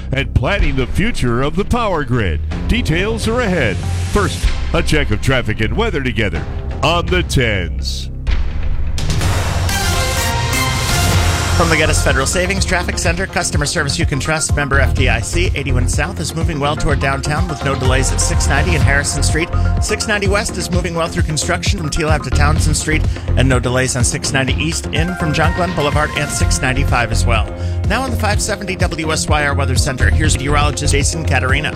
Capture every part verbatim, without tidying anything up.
and planning the future of the power grid. Details are ahead. First, a check of traffic and weather together on the tens. From the Geddes Federal Savings Traffic Center, customer service you can trust, member F D I C. eighty-one South is moving well toward downtown with no delays at six ninety and Harrison Street. six ninety West is moving well through construction from Teal Ave to Townsend Street, and no delays on six ninety East in from John Glenn Boulevard and six ninety-five as well. Now on the five seventy W S Y R Weather Center, here's meteorologist Jason Caterina.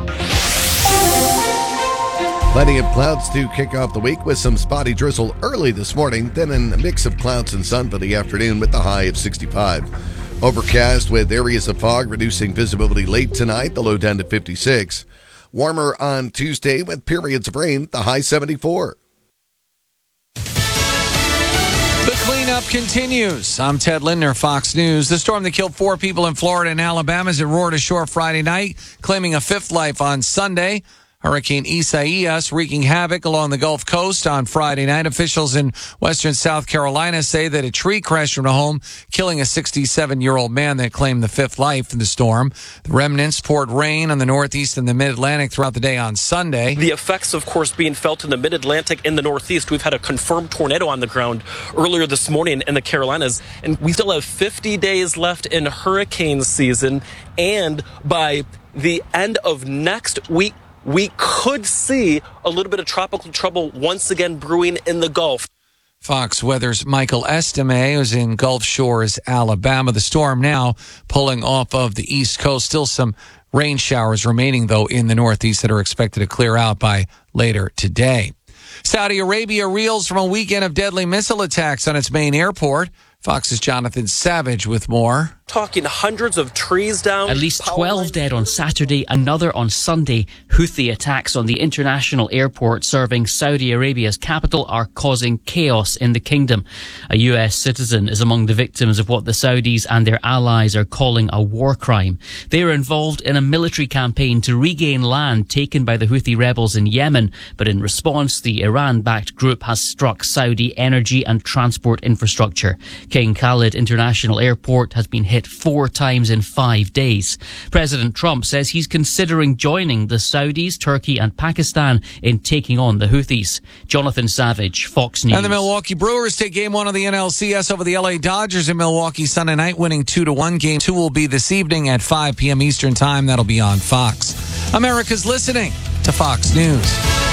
Plenty of clouds to kick off the week with some spotty drizzle early this morning, then a mix of clouds and sun for the afternoon with the high of sixty-five. Overcast with areas of fog, reducing visibility late tonight, the low down to fifty-six. Warmer on Tuesday with periods of rain, the high seventy-four. The cleanup continues. I'm Ted Lindner, Fox News. The storm that killed four people in Florida and Alabama as it roared ashore Friday night, claiming a fifth life on Sunday. Hurricane Isaias wreaking havoc along the Gulf Coast on Friday night. Officials in western South Carolina say that a tree crashed from a home, killing a sixty-seven-year-old man that claimed the fifth life in the storm. The remnants poured rain on the Northeast and the Mid-Atlantic throughout the day on Sunday. The effects, of course, being felt in the Mid-Atlantic and the Northeast. We've had a confirmed tornado on the ground earlier this morning in the Carolinas, and we still have fifty days left in hurricane season. And by the end of next week, we could see a little bit of tropical trouble once again brewing in the Gulf. Fox Weather's Michael Estime was in Gulf Shores, Alabama. The storm now pulling off of the East Coast. Still some rain showers remaining, though, in the Northeast that are expected to clear out by later today. Saudi Arabia reels from a weekend of deadly missile attacks on its main airport. Fox's Jonathan Savage with more. Talking hundreds of trees down. At least twelve dead on Saturday, another on Sunday. Houthi attacks on the international airport serving Saudi Arabia's capital are causing chaos in the kingdom. A U S citizen is among the victims of what the Saudis and their allies are calling a war crime. They are involved in a military campaign to regain land taken by the Houthi rebels in Yemen, but in response, the Iran-backed group has struck Saudi energy and transport infrastructure. King Khalid International Airport has been hit four times in five days. President Trump says he's considering joining the Saudis, Turkey and Pakistan in taking on the Houthis. Jonathan Savage, Fox News. And the Milwaukee Brewers take game one of the N L C S over the L A Dodgers in Milwaukee Sunday night, winning two to one. Game two will be this evening at five p.m. Eastern Time. That'll be on Fox. America's listening to Fox News.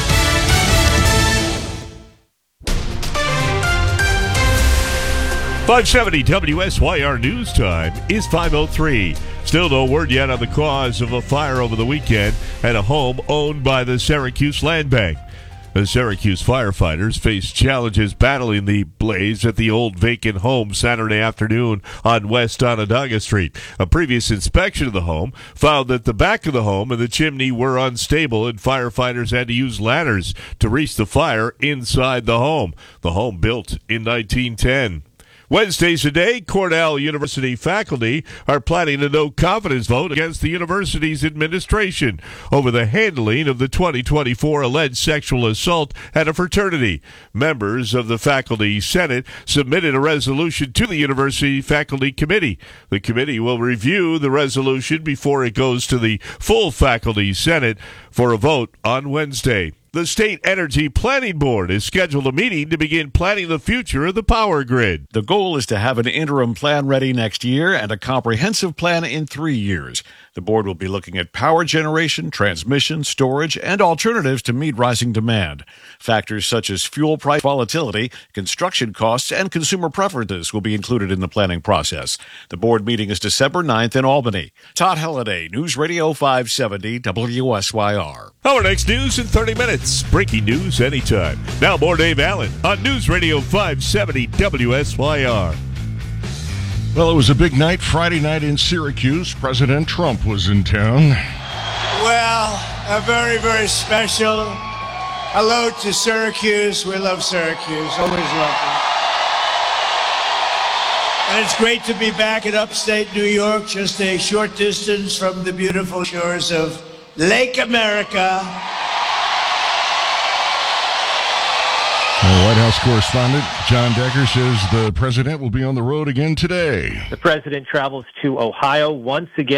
five seventy W S Y R News Time is five oh three. Still no word yet on the cause of a fire over the weekend at a home owned by the Syracuse Land Bank. The Syracuse firefighters faced challenges battling the blaze at the old vacant home Saturday afternoon on West Onondaga Street. A previous inspection of the home found that the back of the home and the chimney were unstable, and firefighters had to use ladders to reach the fire inside the home. The home built in nineteen ten. Wednesday today, Cornell University faculty are planning a no-confidence vote against the university's administration over the handling of the twenty twenty-four alleged sexual assault at a fraternity. Members of the faculty senate submitted a resolution to the university faculty committee. The committee will review the resolution before it goes to the full faculty senate for a vote on Wednesday. The State Energy Planning Board has scheduled a meeting to begin planning the future of the power grid. The goal is to have an interim plan ready next year and a comprehensive plan in three years. The board will be looking at power generation, transmission, storage, and alternatives to meet rising demand. Factors such as fuel price volatility, construction costs, and consumer preferences will be included in the planning process. The board meeting is December ninth in Albany. Todd Halliday, News Radio five seventy W S Y R. Our next news in thirty minutes. Breaking news anytime. Now more Dave Allen on News Radio five seventy W S Y R. Well, it was a big night Friday night in Syracuse. President Trump was in town. Well, a very, very special hello to Syracuse. We love Syracuse. Always love it. And it's great to be back in upstate New York, just a short distance from the beautiful shores of Lake America. Our White House correspondent John Decker says the president will be on the road again today. The president travels to Ohio once again.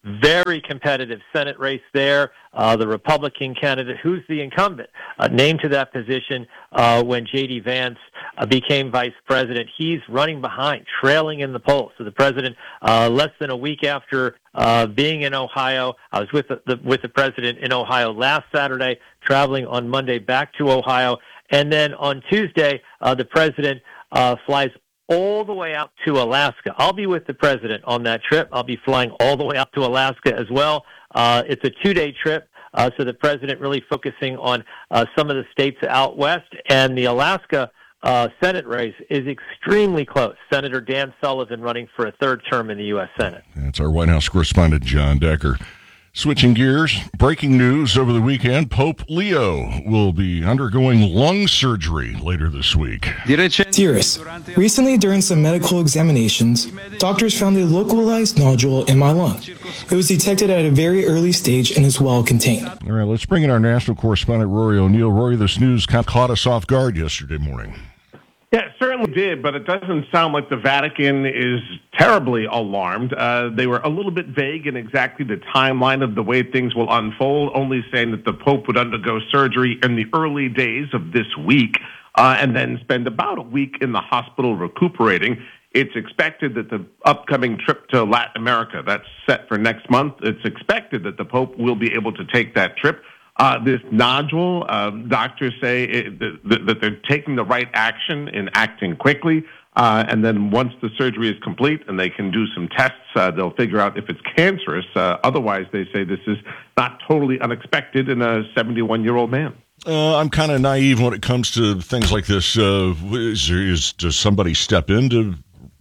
very competitive Senate race there. Uh, the Republican candidate, who's the incumbent, uh, named to that position uh, when J D. Vance uh, became vice president. He's running behind, trailing in the polls. So the president, uh, less than a week after uh, being in Ohio, I was with the, the with the president in Ohio last Saturday, traveling on Monday back to Ohio, and then on Tuesday, uh, the president uh, flies all the way out to Alaska. I'll be with the president on that trip. I'll be flying all the way out to Alaska as well. Uh, it's a two-day trip, uh, so the president really focusing on uh, some of the states out west, and the Alaska uh, Senate race is extremely close. Senator Dan Sullivan running for a third term in the U S Senate. That's our White House correspondent, John Decker. Switching gears, breaking news over the weekend, Pope Leo will be undergoing lung surgery later this week. Dearest, recently during some medical examinations, doctors found a localized nodule in my lung. It was detected at a very early stage and is well contained. All right, let's bring in our national correspondent, Rory O'Neill. Rory, this news kind of caught us off guard yesterday morning. Yeah, it certainly did, but it doesn't sound like the Vatican is terribly alarmed. Uh, they were a little bit vague in exactly the timeline of the way things will unfold, only saying that the Pope would undergo surgery in the early days of this week uh, and then spend about a week in the hospital recuperating. It's expected that the upcoming trip to Latin America, that's set for next month, it's expected that the Pope will be able to take that trip. Uh, this nodule, uh, doctors say it, that, that they're taking the right action in acting quickly, uh, and then once the surgery is complete and they can do some tests, uh, they'll figure out if it's cancerous. Uh, otherwise, they say this is not totally unexpected in a seventy-one-year-old man. Uh, I'm kind of naive when it comes to things like this. Uh, is, is, does somebody step in to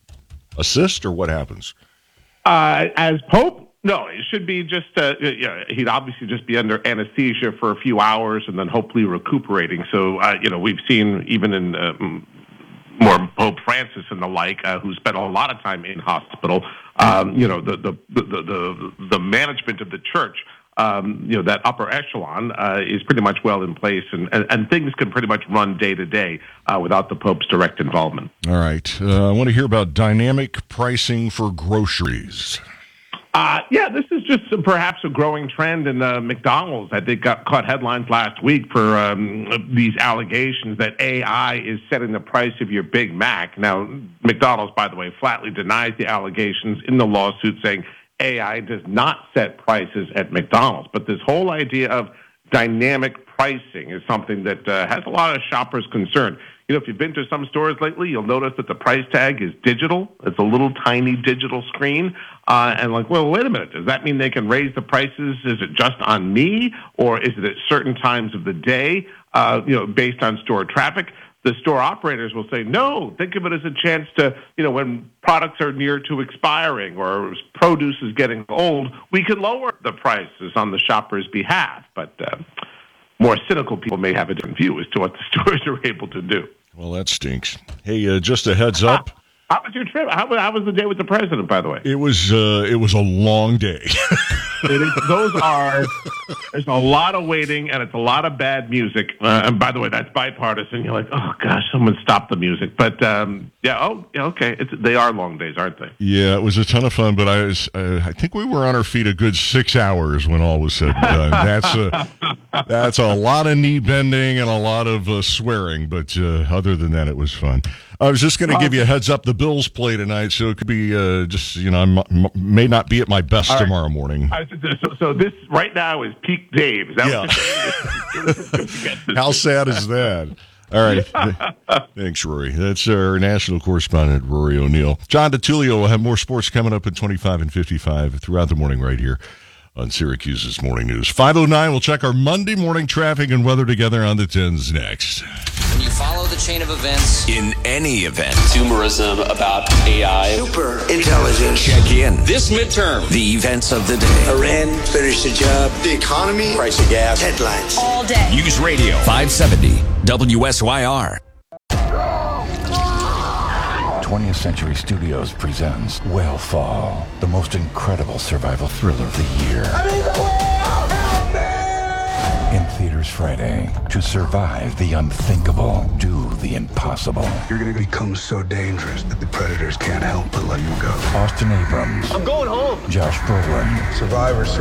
assist, or what happens? Uh, as Pope? No, it should be just, uh, yeah, he'd obviously just be under anesthesia for a few hours and then hopefully recuperating. So, uh, you know, we've seen even in uh, more Pope Francis and the like, uh, who spent a lot of time in hospital, um, you know, the, the, the, the, the management of the church, um, you know, that upper echelon uh, is pretty much well in place, and, and, and things can pretty much run day to day uh, without the Pope's direct involvement. All right. Uh, I want to hear about dynamic pricing for groceries. Uh, yeah, this is just perhaps a growing trend in uh, McDonald's. I think got caught headlines last week for um, these allegations that A I is setting the price of your Big Mac. Now, McDonald's, by the way, flatly denies the allegations in the lawsuit, saying A I does not set prices at McDonald's. But this whole idea of dynamic pricing is something that uh, has a lot of shoppers concerned. You know, if you've been to some stores lately, you'll notice that the price tag is digital. It's a little tiny digital screen. Uh, and like, well, wait a minute. Does that mean they can raise the prices? Is it just on me? Or is it at certain times of the day, uh, you know, based on store traffic? The store operators will say, no, think of it as a chance to, you know, when products are near to expiring or produce is getting old, we can lower the prices on the shopper's behalf. But uh, more cynical people may have a different view as to what the stores are able to do. Well, that stinks. Hey, uh, just a heads up. How was your trip? How, how was the day with the president, by the way? It was uh, it was a long day. It is, those are, there's a lot of waiting, and it's a lot of bad music. Uh, and by the way, that's bipartisan. You're like, oh, gosh, someone stop the music. But, um, yeah, oh, yeah, okay. It's, they are long days, aren't they? Yeah, it was a ton of fun, but I was, uh, I think we were on our feet a good six hours when all was said and done. That's a, that's a lot of knee bending and a lot of uh, swearing, but uh, other than that, it was fun. I was just going to give you a heads up. The Bills play tonight, so it could be uh, just, you know, I m- may not be at my best right. tomorrow morning. Uh, so, so this right now is peak Dave. Is that yeah. what How sad is that? All right. Thanks, Rory. That's our national correspondent, Rory O'Neill. John DiTullio will have more sports coming up at twenty-five and fifty-five throughout the morning right here on Syracuse's Morning News. five oh nine, we'll check our Monday morning traffic and weather together on the tens next. When you follow the chain of events in any event, consumerism about A I, super intelligence, check in this midterm, the events of the day. Iran finished the job, the economy, price of gas, headlines, all day. News Radio five seventy W S Y R. twentieth Century Studios presents Whale Fall, the most incredible survival thriller of the year. In theaters Friday. To survive the unthinkable, do the impossible. You're going to become so dangerous that the predators can't help but let you go. Austin Abrams. I'm going home. Josh Brolin. Survivor